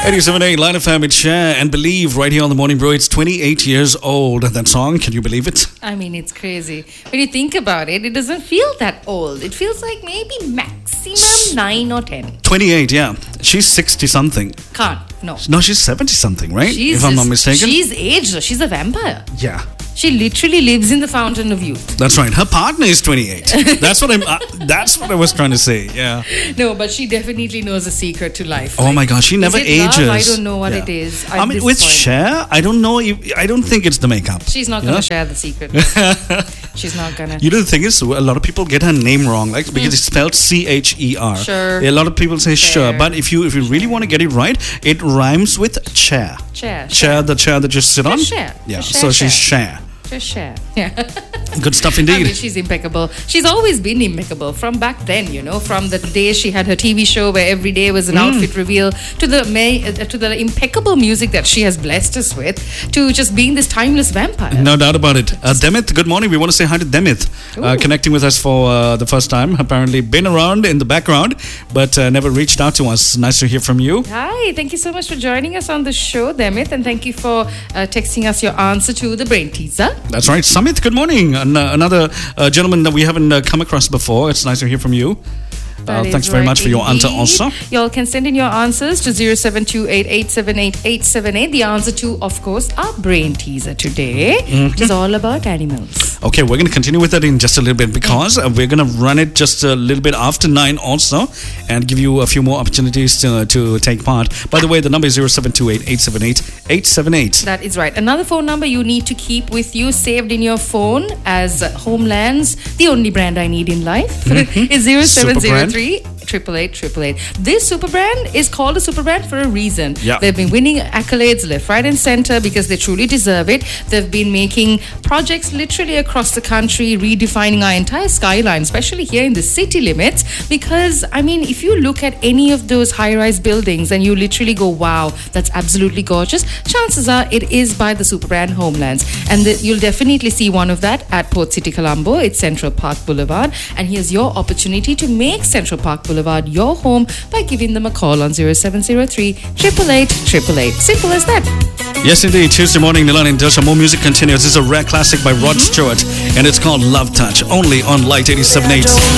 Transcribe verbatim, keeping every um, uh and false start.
eighty-seven point eight Line F M, it's Share and Believe right here on the Morning Bro. It's twenty-eight years old, that song. Can you believe it? I mean, it's crazy. When you think about it, it doesn't feel that old. It feels like maybe maximum nine or ten. twenty-eight, yeah. She's sixty-something. Can't, no. No, she's seventy-something, right? She's if I'm not just- mistaken. She's aged, though. She's a vampire. Yeah. She literally lives in the fountain of youth. That's right. Her partner is twenty-eight. That's what I'm. Uh, that's what I was trying to say. Yeah. No, but she definitely knows a secret to life. Oh Like, my gosh, she never is it ages. love? I don't know what Yeah. it is. I at mean, this with point. Cher, I don't know. If, I don't think it's the makeup. She's not You going know? to share the secret. She's not going to. You know, the thing is, a lot of people get her name wrong, like because it's spelled C H E R. Sure. A lot of people say sure, Cher. but if you if you really want to get it right, it rhymes with chair. Chair. Chair, the chair that you sit on. Cher. Yeah. Just So Cher, she's Cher. Just share. Yeah. Good stuff I indeed. mean, she's impeccable. She's always been impeccable from back then, you know, from the day she had her T V show where every day was an Mm. outfit reveal to the may, uh, to the impeccable music that she has blessed us with to just being this timeless vampire. No doubt about it. Uh, Demith, good morning. We want to say hi to Demith, uh, Ooh. connecting with us for uh, the first time. Apparently been around in the background, but uh, never reached out to us. Nice to hear from you. Hi, thank you so much for joining us on the show, Demith, and thank you for uh, texting us your answer to the brain teaser. That's right. Samit, good morning. An- uh, another uh, gentleman that we haven't uh, come across before. It's nice to hear from you. Uh, That is thanks very right much for your answer indeed. also. Y'all can send in your answers to zero seven two eight eight seven eight eight seven eight. The answer to, of course, our brain teaser today, Mm-hmm. which is all about animals. Okay, we're going to continue with that in just a little bit because uh, we're going to run it just a little bit after nine also and give you a few more opportunities to, to take part. By the way, the number is zero seven two eight eight seven eight eight seven eight. That is right. Another phone number you need to keep with you, saved in your phone as Homelands, the only brand I need in life, is zero seven zero three triple eight triple eight. This super brand is called a super brand for a reason. Yeah. They've been winning accolades left, right, and center because they truly deserve it. They've been making projects literally across the country, redefining our entire skyline, especially here in the city limits. Because, I mean, if you look at any of those high rise buildings and you literally go, wow, that's absolutely gorgeous, chances are it is by the super brand Homelands. And the, you'll definitely see one of that at Port City, Colombo. It's Central Park Boulevard. And here's your opportunity to make Central Park Boulevard your home by giving them a call on zero seven zero three eight eight eight triple eight. Simple as that. Yes, indeed. Tuesday morning, Nilan and Dasha. More music continues. This is a rare classic by Rod Stewart and it's called Love Touch, only on Light eighty-seven point eight.